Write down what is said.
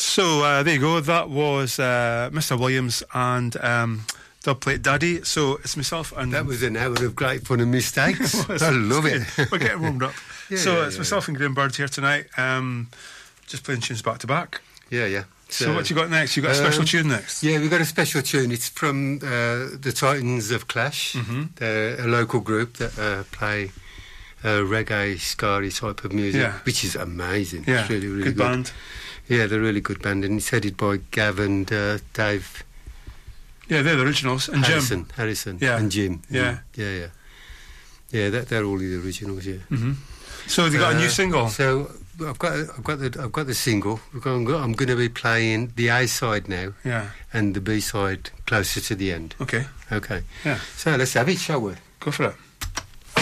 So there you go. That was Mr. Williams and Dubplate Daddy. So it's myself and... That was an hour of great fun and mistakes. I love it. We're getting warmed up. It's myself and Graham Bird here tonight, just playing tunes back to back. Yeah. So what you got next? You got a special tune next? Yeah, we've got a special tune. It's from the Titans of Clash. They're a local group that play reggae, ska type of music, which is amazing. Yeah, it's really good band. Yeah, they're a really good band, and it's headed by Gav and Dave. Yeah, they're the originals. And Harrison, Yeah. and Jim. Yeah. Yeah, they're all the originals, yeah. So have you got a new single? So I've got the single. I'm going to be playing the A side now. Yeah. And the B side closer to the end. Okay. Yeah. So let's have it, shall we? Go for it.